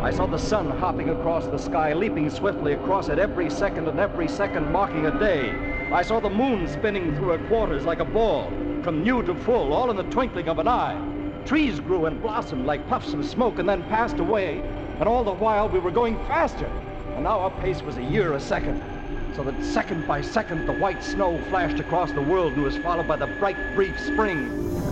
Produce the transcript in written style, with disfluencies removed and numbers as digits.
I saw the sun hopping across the sky, leaping swiftly across it every second and every second marking a day. I saw the moon spinning through her quarters like a ball, from new to full, all in the twinkling of an eye. Trees grew and blossomed like puffs of smoke and then passed away, and all the while we were going faster. And now our pace was a year a second, so that second by second the white snow flashed across the world and was followed by the bright, brief spring.